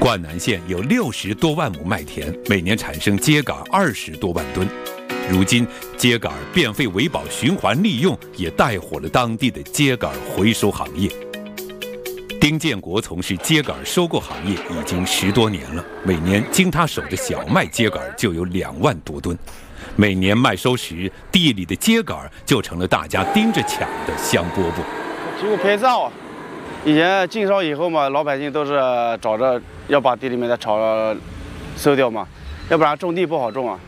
灌南县有60多万亩麦田，每年产生秸秆20多万吨。如今，秸秆变废为宝循环利用，也带火了当地的秸秆回收行业。丁建国从事秸秆收购行业已经10多年了，每年经他手的小麦秸秆就有2万多吨。每年麦收时，地里的秸秆就成了大家盯着抢的香饽饽。 经过拍照，以前禁烧以后嘛，老百姓都是找着要把地里面的草收掉嘛，要不然种地不好种啊。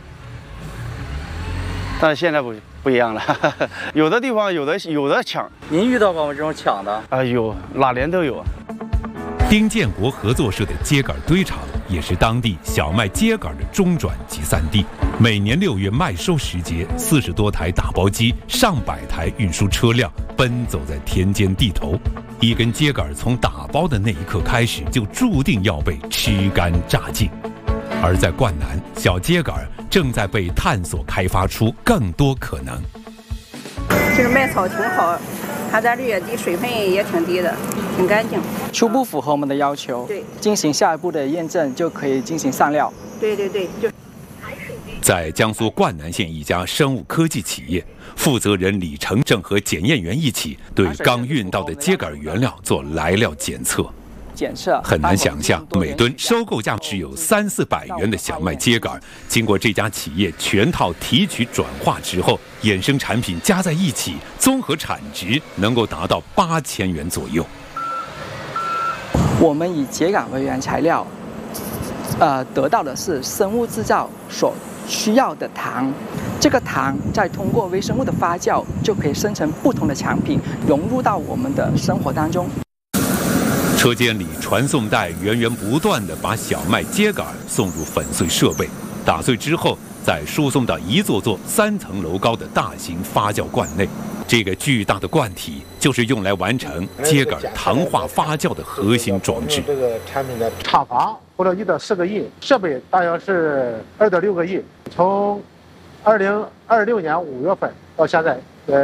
但是现在不一样了，有的地方有的抢。 您遇到过吗？这种抢的？ 啊，有，哪年都有啊。 丁建国合作社的秸秆堆场也是当地小麦秸秆的中转集散地。每年6月麦收时节，40多台打包机、上百台运输车辆奔走在田间地头。一根秸秆从打包的那一刻开始，就注定要被吃干榨尽。而在灌南，小秸秆正在被探索开发出更多可能。 这个麦草挺好，含氮率也低，水分也挺低的，挺干净。 初步符合我们的要求， 对， 进行下一步的验证就可以进行上料。 对，就。 在江苏灌南县一家生物科技企业，负责人李成正和检验员一起对刚运到的秸秆原料做来料检测。很难想象，每吨收购价只有300-400元的小麦秸秆，经过这家企业全套提取转化之后，衍生产品加在一起，综合产值能够达到8000元左右。 我们以秸秆为原材料，得到的是生物制造所需要的糖，这个糖再通过微生物的发酵，就可以生成不同的产品，融入到我们的生活当中。 车间里传送带源源不断地把小麦秸秆送入粉碎设备，打碎之后再输送到一座座3层楼高的大型发酵罐内。这个巨大的罐体就是用来完成秸秆糖化发酵的核心装置。 这个产品的厂房花了1到4个亿，设备大约是2到6个亿。从2026年5月份到现在，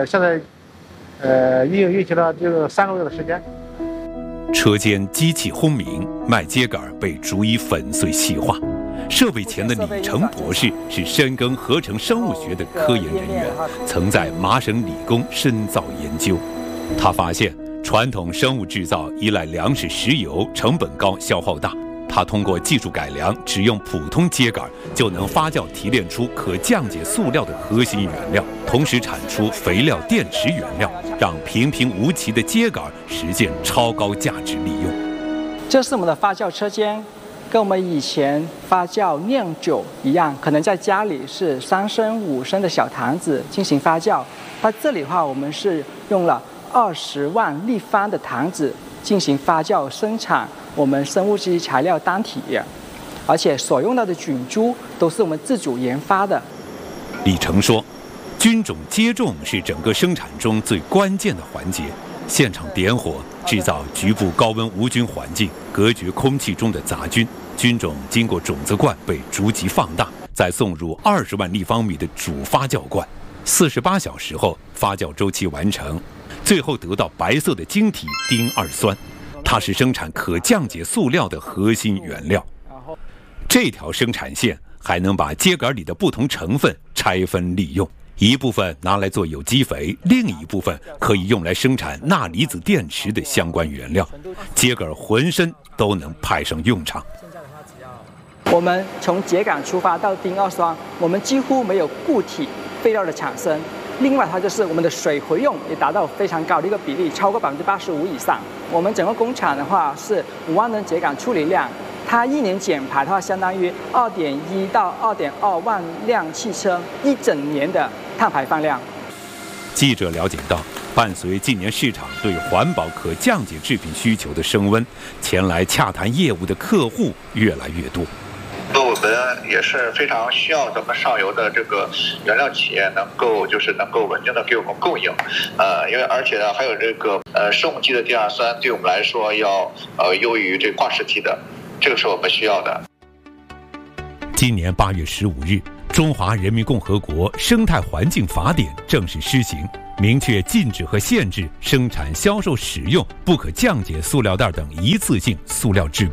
已经运行了这个3个月的时间。 车间机器轰鸣，麦秸秆被逐一粉碎细化。设备前的李成博士是深耕合成生物学的科研人员，曾在麻省理工深造研究。他发现，传统生物制造依赖粮食、石油，成本高，消耗大。他通过技术改良，只用普通秸秆就能发酵提炼出可降解塑料的核心原料，同时产出肥料、电池原料，让平平无奇的秸秆实现超高价值利用。 这是我们的发酵车间，跟我们以前发酵酿酒一样，可能在家里是3升、5升的小坛子进行发酵，那这里的话，我们是用了20万立方的坛子进行发酵生产我们生物基材料单体，而且所用到的菌株都是我们自主研发的。 李成说，菌种接种是整个生产中最关键的环节，现场点火，制造局部高温无菌环境，隔绝空气中的杂菌。菌种经过种子罐被逐级放大，再送入20万立方米的主发酵罐，48小时后发酵周期完成，最后得到白色的晶体丁二酸，它是生产可降解塑料的核心原料。这条生产线还能把秸秆里的不同成分拆分利用，一部分拿来做有机肥，另一部分可以用来生产钠离子电池的相关原料，秸秆浑身都能派上用场。 我们从秸秆出发到丁二酸，我们几乎没有固体废料的产生。另外，它就是我们的水回用也达到非常高的一个比例，超过85%以上。我们整个工厂的话是5万吨秸秆处理量，它1年减排的话，相当于2.1到2.2万辆汽车1整年的碳排放量。 记者了解到，伴随近年市场对环保可降解制品需求的升温，前来洽谈业务的客户越来越多。 我们也是非常需要咱们上游的这个原料企业能够稳定的给我们供应，因为而且呢还有这个生物基的丁二酸对我们来说要优于这化石基的，这个是我们需要的。 今年8月15日，中华人民共和国生态环境法典正式施行，明确禁止和限制生产、销售、使用不可降解塑料袋等一次性塑料制品。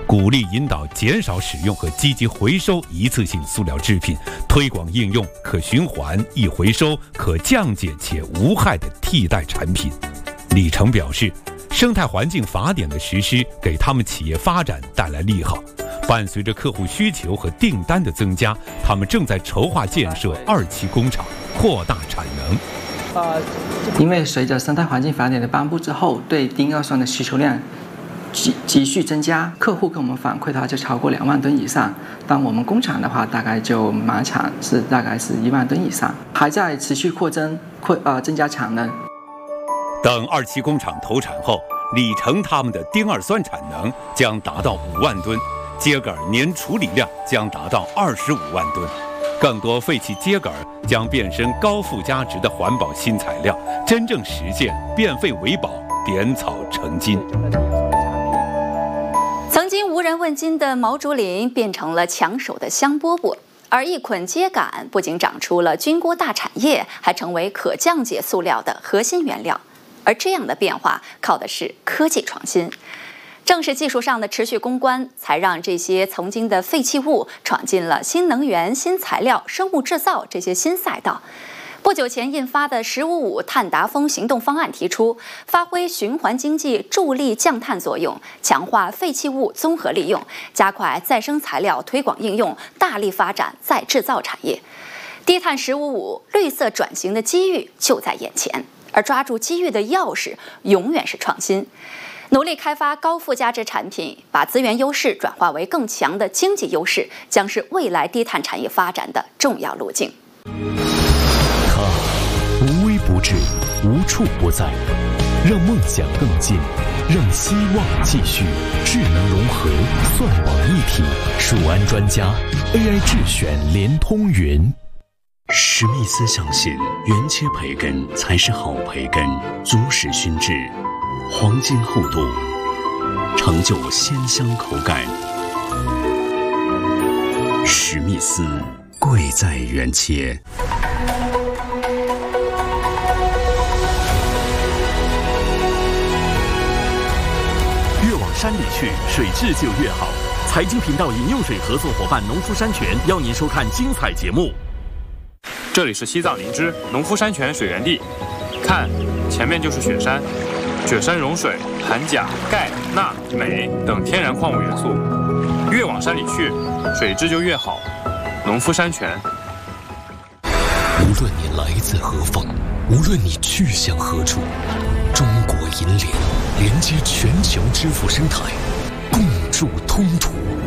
鼓励引导减少使用和积极回收一次性塑料制品，推广应用可循环、易回收、可降解且无害的替代产品。李成表示，生态环境法典的实施给他们企业发展带来利好。伴随着客户需求和订单的增加，他们正在筹划建设2期工厂，扩大产能。 因为随着生态环境法典的颁布之后，对丁二酸的需求量急剧增加，客户跟我们反馈的话就超过2万吨以上。但我们工厂的话，大概就满产是大概是1万吨以上，还在持续增加产能。 等2期工厂投产后，李成他们的丁二酸产能将达到5万吨，秸秆年处理量将达到25万吨。更多废弃秸秆将变身高附加值的环保新材料，真正实现变废为宝，点草成金。 曾经无人问津的毛竹林变成了抢手的香饽饽，而一捆秸秆不仅长出了军锅大产业，还成为可降解塑料的核心原料。而这样的变化靠的是科技创新。正是技术上的持续攻关，才让这些曾经的废弃物闯进了新能源、新材料、生物制造这些新赛道。不久前印发的“1055”碳达峰行动方案提出，发挥循环经济助力降碳作用，强化废弃物综合利用，加快再生材料推广应用，大力发展再制造产业。低碳“1055”绿色转型的机遇就在眼前，而抓住机遇的钥匙永远是创新。努力开发高附加值产品，把资源优势转化为更强的经济优势，将是未来低碳产业发展的重要路径。 它无微不至，无处不在，让梦想更近，让希望继续。智能融合，算网一体，数安专家 AI 智选联通云。 史密斯相信，原切培根才是好培根，足实熏制，黄金厚度，成就鲜香口感。史密斯，贵在原切。 越往山里去，水质就越好。财经频道饮用水合作伙伴农夫山泉邀您收看精彩节目。 这里是西藏林芝农夫山泉水源地，看，前面就是雪山。雪山融水含钾、钙、钠、镁等天然矿物元素，越往山里去，水质就越好。农夫山泉。 无论你来自何方，无论你去向何处，中国银联连接全球支付生态，共筑通途。